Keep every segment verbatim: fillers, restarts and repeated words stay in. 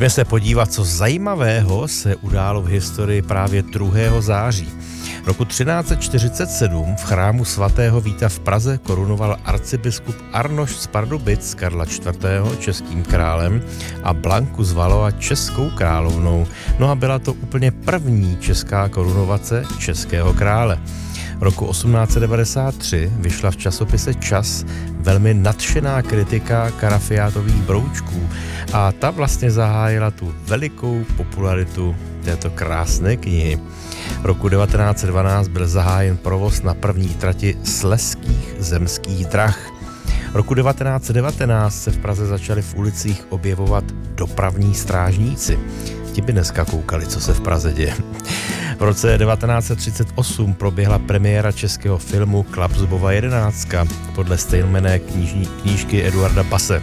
Pojďme se podívat, co zajímavého se událo v historii právě druhého září. Roku třináct set čtyřicet sedm v chrámu svatého Víta v Praze korunoval arcibiskup Arnošt z Pardubic Karla čtvrtého českým králem a Blanku z Valois českou královnou. No a byla to úplně první česká korunovace českého krále. Roku osmnáct set devadesát tři vyšla v časopise Čas velmi nadšená kritika Karafiátových broučků a ta vlastně zahájila tu velikou popularitu této krásné knihy. Roku devatenáct set dvanáct byl zahájen provoz na první trati slezských zemských drah. Roku devatenáct set devatenáct se v Praze začali v ulicích objevovat dopravní strážníci. Ti by dneska koukali, co se v Praze děje. V roce devatenáct set třicet osm proběhla premiéra českého filmu Klapzubova jedenáctka podle stejnojmenné knižní, knížky Eduarda Base.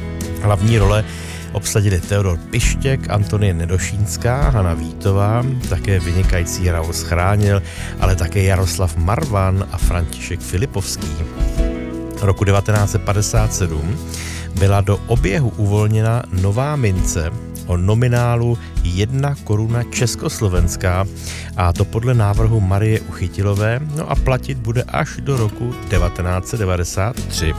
Hlavní role obsadili Teodor Pištěk, Antonie Nedošínská, Hana Vítová, také vynikající Raul Schránil, ale také Jaroslav Marvan a František Filipovský. Roku devatenáct set padesát sedm byla do oběhu uvolněna nová mince o nominálu jedna koruna československá a to podle návrhu Marie Uchytilové, no a platit bude až do roku devatenáct set devadesát tři.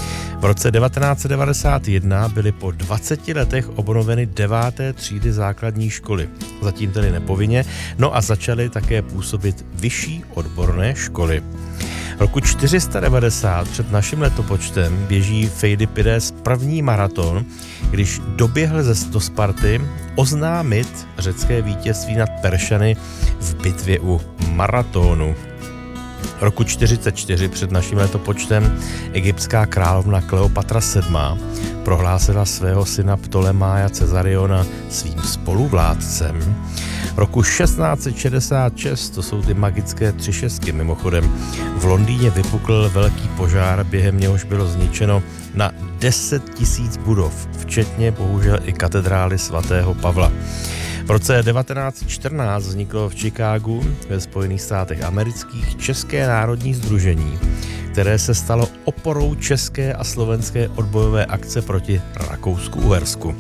V roce devatenáct set devadesát jedna byly po dvaceti letech obnoveny deváté třídy základní školy, zatím tedy nepovinně, no a začaly také působit vyšší odborné školy. Roku čtyři sta devadesát před naším letopočtem běží Feidipides první maraton, když doběhl ze do Sparty oznámit řecké vítězství nad Peršany v bitvě u Maratonu. Roku čtyřicet čtyři před naším letopočtem egyptská královna Kleopatra sedmá prohlásila svého syna Ptolemája Cezariona svým spoluvládcem. Roku šestnáct set šedesát šest, to jsou ty magické tři šestky mimochodem, v Londýně vypukl velký požár, během něhož bylo zničeno na deset tisíc budov, včetně bohužel i katedrály svatého Pavla. V roce devatenáct set čtrnáct vzniklo v Chicagu ve Spojených státech amerických České národní sdružení, které se stalo oporou české a slovenské odbojové akce proti Rakousku-Uhersku.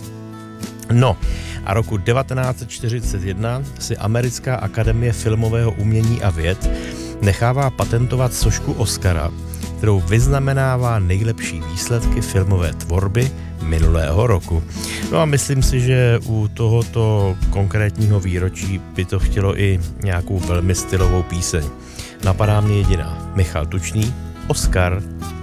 No a roku devatenáct set čtyřicet jedna si Americká akademie filmového umění a věd nechává patentovat sošku Oscara, kterou vyznamenává nejlepší výsledky filmové tvorby minulého roku. No a myslím si, že u tohoto konkrétního výročí by to chtělo i nějakou velmi stylovou píseň. Napadá mě jediná. Michal Tučný, Oscar.